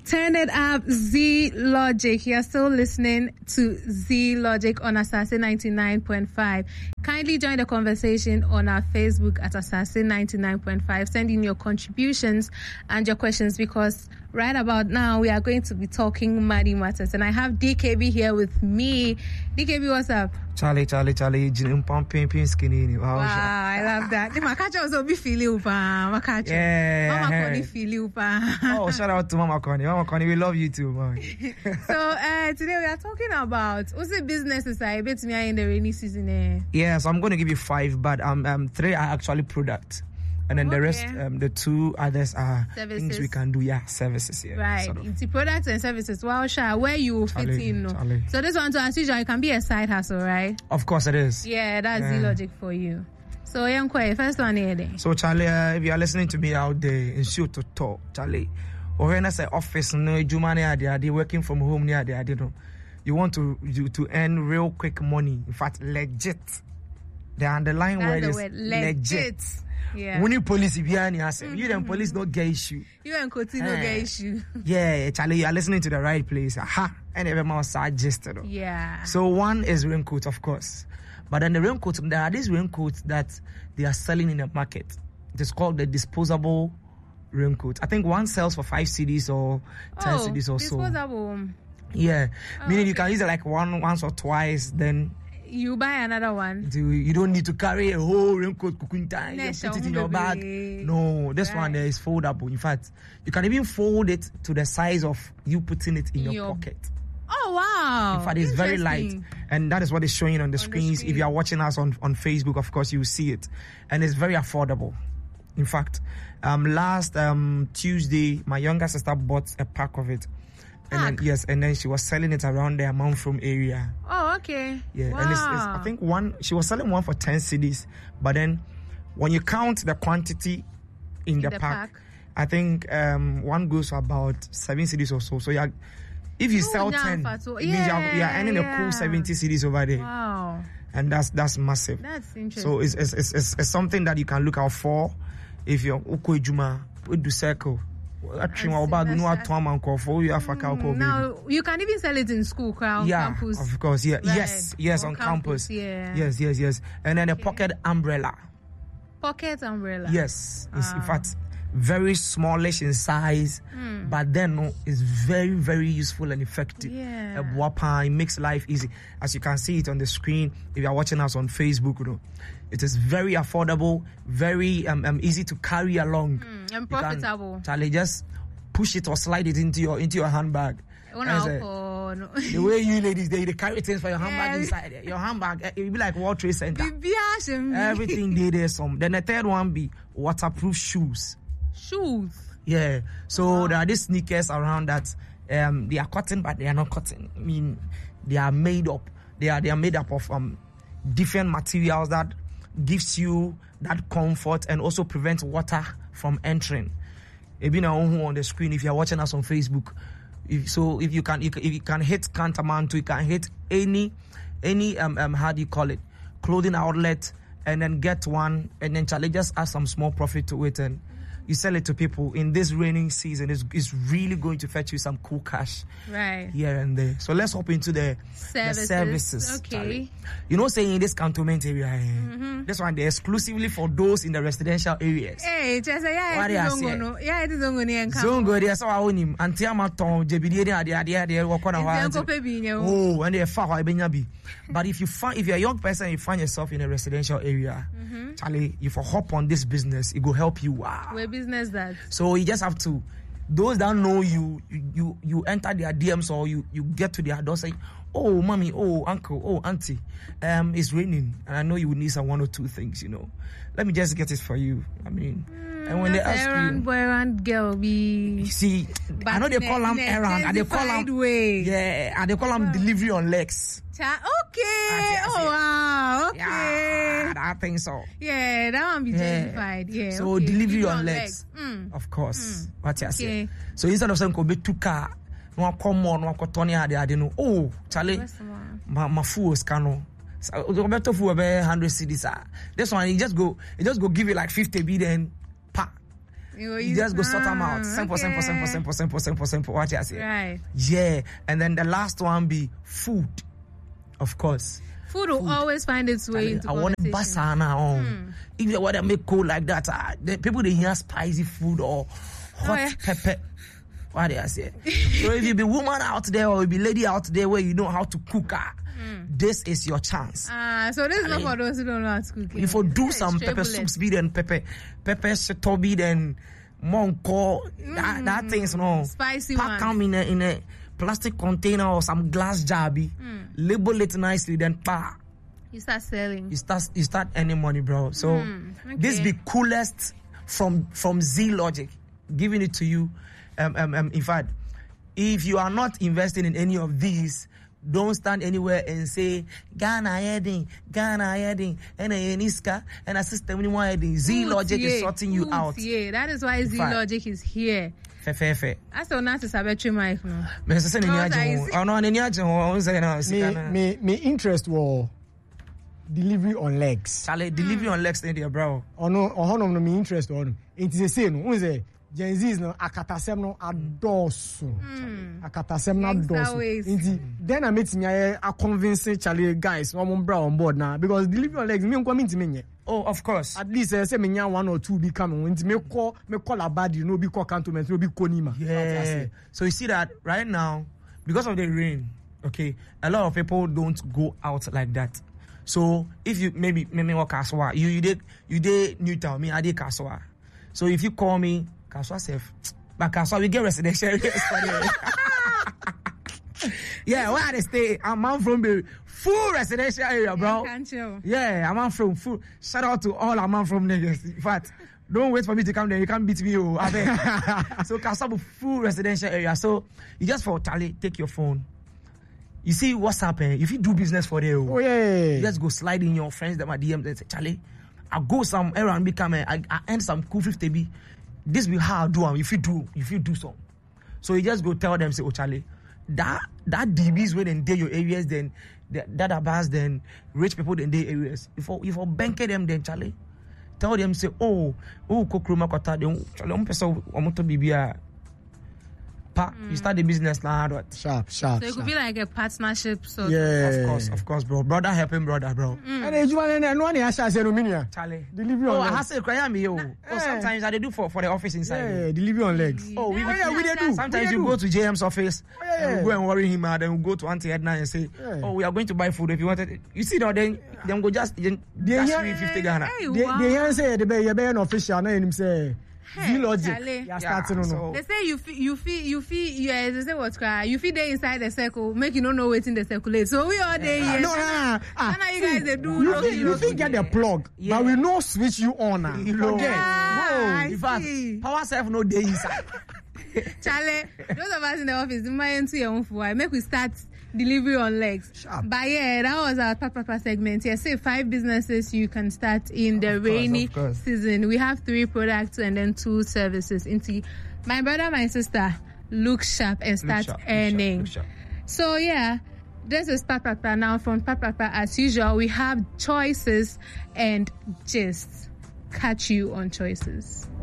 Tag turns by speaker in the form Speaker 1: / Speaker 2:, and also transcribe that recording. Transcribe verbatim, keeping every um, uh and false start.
Speaker 1: Turn it up, Z Logic. You're still listening to Z Logic on Assassin ninety-nine point five. Kindly join the conversation on our Facebook at Assassin ninety-nine point five. Send in your contributions and your questions, because right about now we are going to be talking money matters. And I have D K B here with me. D K B, what's up?
Speaker 2: Charlie, Charlie, Charlie, pumping skinny.
Speaker 1: Wow, I love that. The Makacha also be feeling upa. Makacha.
Speaker 2: Yeah.
Speaker 1: Mama Connie feel upa.
Speaker 2: Oh, shout out to Mama Connie. Mama Connie, we love you too, man.
Speaker 1: So uh, today we are talking about what's the business I bet me in the rainy season. Eh?
Speaker 2: Yeah, so I'm going to give you five, but um, um, three are actually products. And then
Speaker 1: okay.
Speaker 2: the rest, um, the two others are
Speaker 1: services.
Speaker 2: Things we can do. Yeah, services. Yeah,
Speaker 1: right.
Speaker 2: Sort of.
Speaker 1: It's the products and services. Well, sure, where you
Speaker 2: Charlie,
Speaker 1: fit in. No?
Speaker 2: Charlie.
Speaker 1: So this one, to as usual, it can be a side hustle, right?
Speaker 2: Of course it is.
Speaker 1: Yeah, that's
Speaker 2: yeah.
Speaker 1: the logic for you. So, Yankwe, first one here.
Speaker 2: So, Charlie, uh, if you are listening to me out there in shoot to talk, Charlie, or when I say office, no, Jumani, they are working from home near the idea. You want to you, to earn real quick money. In fact, legit. The underlying
Speaker 1: that's
Speaker 2: word
Speaker 1: the
Speaker 2: is
Speaker 1: word. legit.
Speaker 2: legit.
Speaker 1: Yeah.
Speaker 2: When you police behind you, mm-hmm. you then police don't get issue.
Speaker 1: You and Koti no get issue.
Speaker 2: Yeah, Charlie, you are listening to the right place. Aha, and every man suggested.
Speaker 1: Yeah.
Speaker 2: So one is raincoat, of course, but then the raincoat, there are these raincoats that they are selling in the market. It is called the disposable raincoat. I think one sells for five C Ds or ten
Speaker 1: oh,
Speaker 2: C Ds or so.
Speaker 1: Disposable.
Speaker 2: Yeah,
Speaker 1: oh,
Speaker 2: meaning
Speaker 1: okay.
Speaker 2: you can use it like one once or twice, then.
Speaker 1: You buy another one.
Speaker 2: You don't need to carry a whole raincoat, kukunta, you put it in your bag. No, this right. one there is foldable. In fact, you can even fold it to the size of you putting it in your, your pocket.
Speaker 1: Oh, wow.
Speaker 2: In fact, it's very light. And that is what is showing on the, on screens. the screen. If you are watching us on, on Facebook, of course, you will see it. And it's very affordable. In fact, um, last um, Tuesday, my younger sister bought a pack of it. And then, yes, and then she was selling it around the Mount From area.
Speaker 1: Oh, okay.
Speaker 2: Yeah,
Speaker 1: wow.
Speaker 2: and it's, it's, I think one she was selling one for ten C Ds, but then when you count the quantity in, in the, the pack, pack, I think um, one goes for about seven C Ds or so. So yeah, if you oh, sell ten, it yeah, means you are, you are earning yeah. a cool seventy C Ds over there.
Speaker 1: Wow,
Speaker 2: and that's that's massive.
Speaker 1: That's interesting.
Speaker 2: So it's it's, it's, it's, it's something that you can look out for if you're Ukoijuma, with the circle.
Speaker 1: Mm, now you can even sell it in school, on
Speaker 2: yeah,
Speaker 1: campus.
Speaker 2: Of course, yeah,
Speaker 1: right.
Speaker 2: yes, yes, on, on campus, campus, yeah, yes, yes, yes, and then okay. a pocket umbrella.
Speaker 1: Pocket umbrella.
Speaker 2: Yes,
Speaker 1: ah.
Speaker 2: it's in fact very smallish in size, mm. but then no, it's very, very useful and effective.
Speaker 1: Yeah,
Speaker 2: uh, it makes life easy, as you can see it on the screen. If you are watching us on Facebook, you know, it is very affordable, very um, um easy to carry along,
Speaker 1: mm, and profitable.
Speaker 2: Can, Charlie, just push it or slide it into your into your handbag.
Speaker 1: Oh, no, oh, no.
Speaker 2: The way you ladies they, they carry things for your handbag yeah. inside your handbag, it will be like World Trade Center. Everything they there some. Then the third one be waterproof shoes.
Speaker 1: Shoes.
Speaker 2: Yeah. So wow. there are these sneakers around that um they are cotton, but they are not cotton. I mean, they are made up. They are they are made up of um different materials that gives you that comfort and also prevents water from entering. Even on the screen, if you are watching us on Facebook, if, so if you can, if you can hit Cantamanto, you can hit any, any um, um how do you call it, clothing outlet, and then get one, and then Charlie just add some small profit to it, and you sell it to people in this raining season. It's, it's really going to fetch you some cool cash,
Speaker 1: right
Speaker 2: here and there. So let's hop into the services. The services
Speaker 1: okay.
Speaker 2: Charlie. You know, saying in this cantonment area, mm-hmm. this one they're exclusively for those in the residential areas.
Speaker 1: Hey, just yeah, what
Speaker 2: yeah,
Speaker 1: it yeah, it is only in
Speaker 2: Zongo. There's our own Antiamaton, J B D, they are there, they walk on a while. Oh, and they're far away. But if you find, if you're a young person, and you find yourself in a residential area, mm-hmm. Charlie, if you hop on this business, it will help you. Wow.
Speaker 1: Where business that?
Speaker 2: So you just have to, those that know you, you, you, you enter their D Ms or you, you get to their door, say, oh, mommy, oh, uncle, oh, auntie, um, it's raining, and I know you would need some one or two things, you know. Let me just get it for you. I mean, mm, and when they ask
Speaker 1: errand
Speaker 2: you,
Speaker 1: boy, errand girl, be.
Speaker 2: See, I know they call them errand, and they call them
Speaker 1: way.
Speaker 2: Yeah, and they call them wow. delivery on legs.
Speaker 1: Okay. Oh wow. Okay.
Speaker 2: Yeah, I think so.
Speaker 1: Yeah, that one be justified. Yeah. yeah.
Speaker 2: So
Speaker 1: okay.
Speaker 2: delivery on legs, legs.
Speaker 1: Mm.
Speaker 2: of course.
Speaker 1: Mm.
Speaker 2: What you
Speaker 1: okay.
Speaker 2: say? So instead of saying go be two car, no come on, no come Tony ade ade no. Oh, Charlie, my my fools cano. So Roberto fu be hundred C Ds. This one you just go, you just go give it like fifty B then pa.
Speaker 1: You,
Speaker 2: you just go sort them out. Simple,
Speaker 1: okay.
Speaker 2: simple, simple, simple, simple, simple, simple. What you say?
Speaker 1: Right.
Speaker 2: Yeah. And then the last one be food, of course.
Speaker 1: Food will food. always find its way into
Speaker 2: I want to basana on. Hmm. If you want to make cold like that, uh, the people they hear spicy food or hot oh, yeah. pepper. What do I say? So if you be woman out there or you be lady out there where you know how to cook, uh, mm. this is your chance.
Speaker 1: Ah, uh, so this is not for those who don't know how to cook.
Speaker 2: If you do yeah, some pepper soups, be then pepper, pepper shitobi then monko. Mm. That that things no
Speaker 1: spicy
Speaker 2: pack
Speaker 1: one.
Speaker 2: them in a in a plastic container or some glass jar. Mm. Label it nicely, then pa.
Speaker 1: You start selling.
Speaker 2: You start you start earning money, bro. So mm. okay. this be coolest from from Z Logic, giving it to you. Um, um, um, in fact, if you are not investing in any of these, don't stand anywhere and say Ghana heading, Ghana heading, and a Niska and a system anyone heading. Z Logic is sorting you
Speaker 1: Ooh,
Speaker 2: out.
Speaker 1: Yeah, that is why Z Logic is here.
Speaker 2: Fe fe fe.
Speaker 1: I saw not to sabatry mic no.
Speaker 2: Me say say ni aje. Oh no, ni aje ho say na.
Speaker 3: Me me me interest was delivery on legs.
Speaker 2: Charlie, delivery mm. on legs there, bro.
Speaker 3: Oh no, oh no, me interest on. It is the same. Who say Gen Z is no akatasem no adosu. Akatasem no adosu. Then I meet me a convincing Charlie guys one bra on board now because delivery on legs me nko mean me.
Speaker 2: Oh, of course.
Speaker 3: At least uh, say me nya one or two be coming. When me call me call a bad you know be call cantonment no be konima.
Speaker 2: Yeah. So you see that right now because of the rain, okay, a lot of people don't go out like that. So if you maybe maybe walk Kaswa, you you did you did Newtown, me I did Kaswa. So if you call me Kaswa safe, but Kaswa we get residential areas for you. Yeah, where I stay, I'm out from the full residential area, bro. Yeah, I'm out from full. Shout out to all I'm out from niggas. In fact, don't wait for me to come there. You can't beat me, oh. I beg. So Kaswa full residential area. So you just for Tally, take your phone. You see what's happening. If you do business for them,
Speaker 3: oh yeah,
Speaker 2: you just go slide in your friends that my D M and say, Charlie, I go some errand become I I earn some cool fifty B. This be how I do them. If you do, if you do some. So you just go tell them, say, oh Charlie, that that D Bs when they your areas, then that are bars, then rich people in their areas. If you if you bank them, then Charlie, tell them say, oh, oh, kokroma kota, then Charlie, um person want to be be Mm. You start the business now. What?
Speaker 3: Sharp, sharp.
Speaker 1: So it could
Speaker 3: sharp.
Speaker 1: be like a partnership. So
Speaker 3: yeah,
Speaker 2: of course, of course, bro. Brother helping brother, bro.
Speaker 3: Mm. And you want to know any say no meaning.
Speaker 2: Charlie,
Speaker 3: delivery on.
Speaker 2: Oh,
Speaker 3: legs.
Speaker 2: I have to cry me yo. Oh, sometimes I do for for the office inside.
Speaker 3: Yeah, delivery on legs.
Speaker 2: Oh, we,
Speaker 3: oh, yeah, we, they do.
Speaker 2: Sometimes
Speaker 3: we
Speaker 2: you
Speaker 3: do.
Speaker 2: go to J M's office
Speaker 3: oh, yeah,
Speaker 2: and we go and worry him out. Then we go to Auntie Edna and say, yeah. oh, we are going to buy food if you wanted it. You see now, then them go just then cash me fifty Ghana.
Speaker 1: Hey,
Speaker 3: they
Speaker 1: wow.
Speaker 3: they hear say the be be an official. Now him say.
Speaker 1: Hey,
Speaker 3: Z Logic.
Speaker 2: Yeah,
Speaker 3: starting
Speaker 2: so.
Speaker 3: no.
Speaker 1: They say you feel, you feel, you feel, yeah, they say what's cry. You feel there inside the circle, make you don't know what's in the circulate. So we all day, yeah.
Speaker 3: No, no, no.
Speaker 1: Ah, now you guys, they do.
Speaker 3: You think you think get the plug, yeah. But we know switch you on now.
Speaker 2: You forget.
Speaker 1: Ah,
Speaker 2: in fact, power self no day inside.
Speaker 1: Charlie, those of us in the office, we might into your own for make we start delivery on legs.
Speaker 3: Sharp.
Speaker 1: But yeah, that was our Papa segment. Yeah, say five businesses you can start in the
Speaker 2: of course,
Speaker 1: rainy
Speaker 2: of course.
Speaker 1: season. We have three products and then two services. Into my brother, my sister, look sharp and start
Speaker 2: sharp,
Speaker 1: earning.
Speaker 2: Look sharp, look sharp.
Speaker 1: So yeah, this is Papa. Now from Papa, as usual, we have choices and gists. Catch you on choices.